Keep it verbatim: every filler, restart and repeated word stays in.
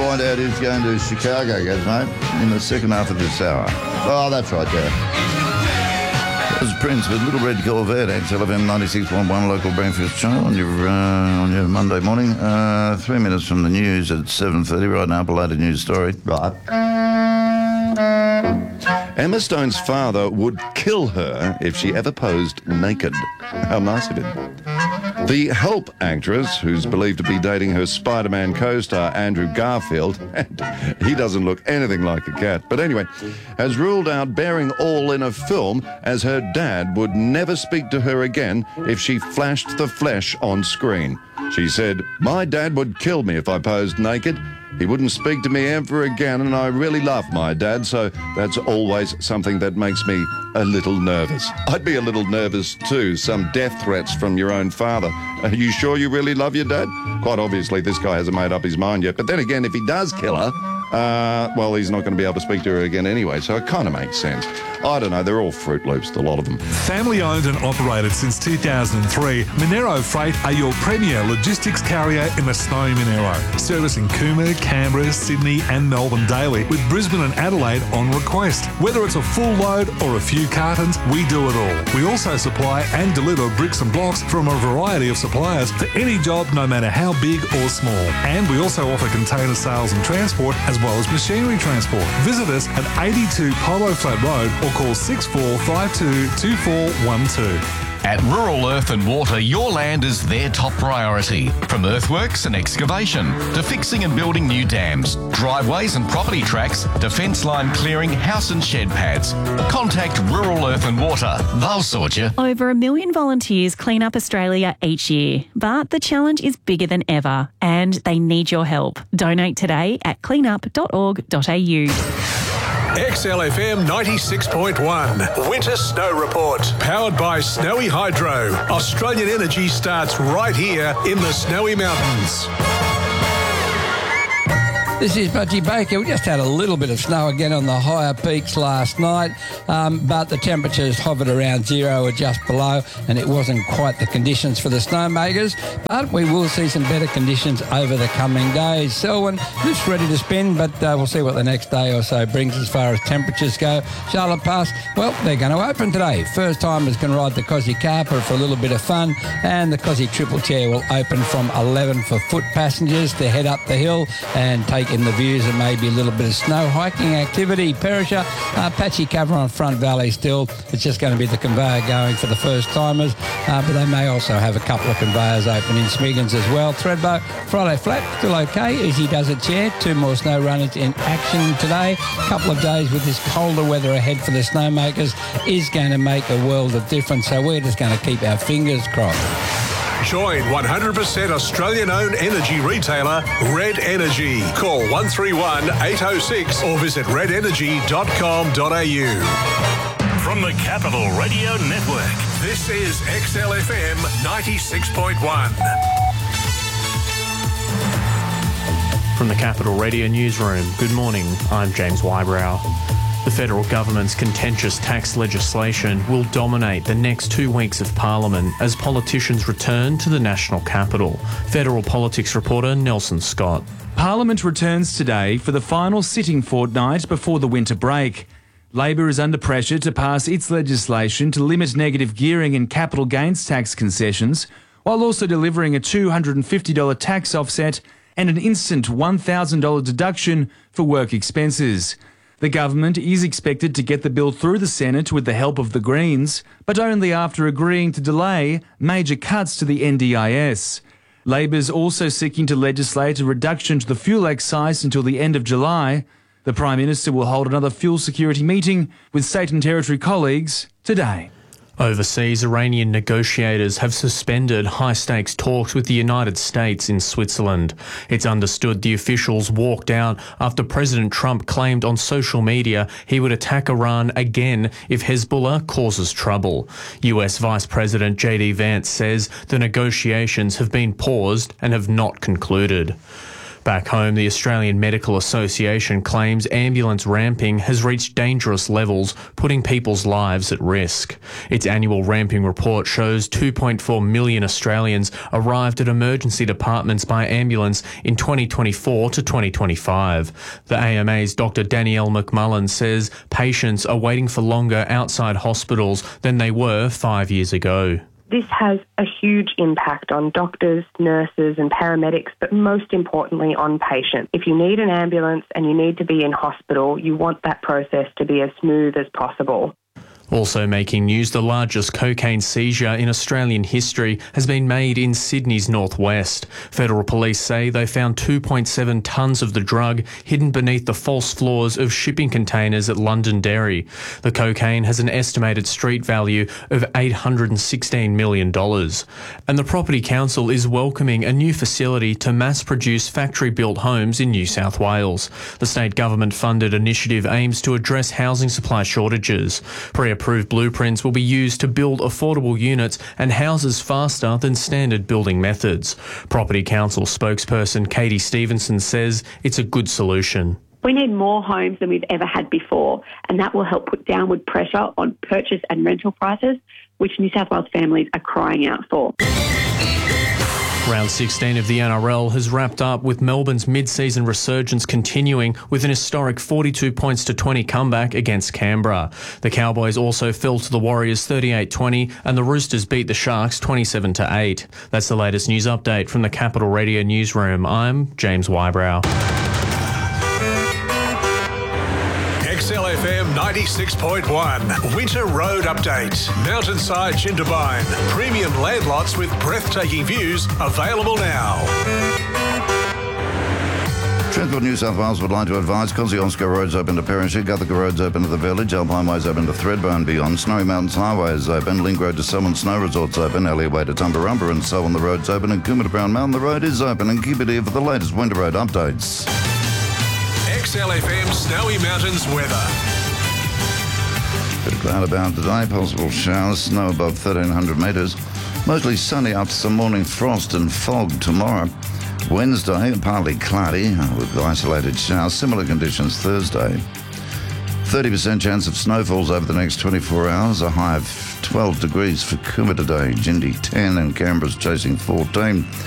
find out who's going to Chicago, guys, mate, in the second half of this hour. Oh, that's right, yeah. This is Prince with Little Red Corvette, X L F M ninety-six point one local breakfast show on your, uh, on your Monday morning. Uh, three minutes from the news at seven thirty. Right now, a later news story. Right. Emma Stone's father would kill her if she ever posed naked. How nice of him. The Help actress, who's believed to be dating her Spider-Man co-star Andrew Garfield, and he doesn't look anything like a cat, but anyway, has ruled out bearing all in a film as her dad would never speak to her again if she flashed the flesh on screen. She said, "My dad would kill me if I posed naked. He wouldn't speak to me ever again, and I really love my dad, so that's always something that makes me a little nervous." I'd be a little nervous too, some death threats from your own father. Are you sure you really love your dad? Quite obviously, this guy hasn't made up his mind yet. But then again, if he does kill her, uh, well, he's not going to be able to speak to her again anyway, so it kind of makes sense. I don't know, they're all Fruit Loops, a lot of them. Family owned and operated since two thousand three, Monero Freight are your premier logistics carrier in the snowy Monero, servicing Cooma, Canberra, Sydney and Melbourne daily, with Brisbane and Adelaide on request. Whether it's a full load or a few cartons, we do it all. We also supply and deliver bricks and blocks from a variety of suppliers for any job, no matter how big or small. And we also offer container sales and transport, as well as machinery transport. Visit us at eighty-two Polo Flat Road or call six four five two, two four one two. At Rural Earth and Water, your land is their top priority. From earthworks and excavation to fixing and building new dams, driveways and property tracks to fence line clearing, house and shed pads. Contact Rural Earth and Water. They'll sort you. Over a million volunteers clean up Australia each year, but the challenge is bigger than ever and they need your help. Donate today at cleanup dot org dot a u. X L F M ninety-six point one Winter Snow Report. Powered by Snowy Hydro. Australian energy starts right here in the Snowy Mountains. This is Budgie Baker. We just had a little bit of snow again on the higher peaks last night, um, but the temperatures hovered around zero or just below, and it wasn't quite the conditions for the snowmakers. But we will see some better conditions over the coming days. Selwyn looks ready to spin, but uh, we'll see what the next day or so brings as far as temperatures go. Charlotte Pass, well, they're going to open today. First timers can ride the Cosy Carper for a little bit of fun, and the Cosy Triple Chair will open from eleven for foot passengers to head up the hill and take in the views and maybe a little bit of snow hiking activity. Perisher, uh, patchy cover on Front Valley still. It's just going to be the conveyor going for the first timers, uh, but they may also have a couple of conveyors open in Smiggins as well. Thredbo, Friday Flat, still okay. Easy Does It Chair, two more snow runners in action today. A couple of days with this colder weather ahead for the snowmakers is going to make a world of difference, so we're just going to keep our fingers crossed. Join one hundred percent Australian-owned energy retailer Red Energy. Call one three one, eight oh six or visit red energy dot com dot a u. From the Capital Radio Network, this is X L F M ninety-six point one. From the Capital Radio Newsroom, good morning, I'm James Wybrow. The federal government's contentious tax legislation will dominate the next two weeks of Parliament as politicians return to the national capital. Federal politics reporter Nelson Scott. Parliament returns today for the final sitting fortnight before the winter break. Labor is under pressure to pass its legislation to limit negative gearing and capital gains tax concessions, while also delivering a two hundred fifty dollars tax offset and an instant one thousand dollars deduction for work expenses. The government is expected to get the bill through the Senate with the help of the Greens, but only after agreeing to delay major cuts to the N D I S. Labor's also seeking to legislate a reduction to the fuel excise until the end of July. The Prime Minister will hold another fuel security meeting with state and territory colleagues today. Overseas, Iranian negotiators have suspended high-stakes talks with the United States in Switzerland. It's understood the officials walked out after President Trump claimed on social media he would attack Iran again if Hezbollah causes trouble. U S Vice President J D Vance says the negotiations have been paused and have not concluded. Back home, the Australian Medical Association claims ambulance ramping has reached dangerous levels, putting people's lives at risk. Its annual ramping report shows two point four million Australians arrived at emergency departments by ambulance in twenty twenty-four to twenty twenty-five. The A M A's Doctor Danielle McMullen says patients are waiting for longer outside hospitals than they were five years ago. This has a huge impact on doctors, nurses and paramedics, but most importantly on patients. If you need an ambulance and you need to be in hospital, you want that process to be as smooth as possible. Also making news, the largest cocaine seizure in Australian history has been made in Sydney's northwest. Federal police say they found two point seven tonnes of the drug hidden beneath the false floors of shipping containers at Londonderry. The cocaine has an estimated street value of eight hundred sixteen million dollars. And the Property Council is welcoming a new facility to mass-produce factory-built homes in New South Wales. The state government-funded initiative aims to address housing supply shortages. Pre-approved blueprints will be used to build affordable units and houses faster than standard building methods. Property Council spokesperson Katie Stevenson says it's a good solution. We need more homes than we've ever had before, and that will help put downward pressure on purchase and rental prices, which New South Wales families are crying out for. Round sixteen of the N R L has wrapped up with Melbourne's mid-season resurgence continuing with an historic forty-two points to twenty comeback against Canberra. The Cowboys also fell to the Warriors thirty-eight twenty and the Roosters beat the Sharks twenty-seven to eight. That's the latest news update from the Capital Radio newsroom. I'm James Wybrow. X L F M ninety-six point one, Winter Road Update. Mountainside Jindabyne. Premium land lots with breathtaking views available now. Transport New South Wales would like to advise Kosciuszko Road's open to Perronshaw, Guthica Road's open to the Village, Alpine Way's open to Thredbo and beyond, Snowy Mountains Highway is open, Link Road to Selwyn Snow Resort's open, Elliot Way to Tumbarumba and so on the road's open, and Coomera to Brown Mountain the road is open, and keep it here for the latest Winter Road updates. X L F M Snowy Mountains weather. Bit of cloud about today, possible showers, snow above thirteen hundred metres. Mostly sunny after some morning frost and fog tomorrow. Wednesday, partly cloudy with isolated showers. Similar conditions Thursday. thirty percent chance of snowfalls over the next twenty-four hours. A high of twelve degrees for Coomera today. Jindy ten and Canberra's chasing fourteen.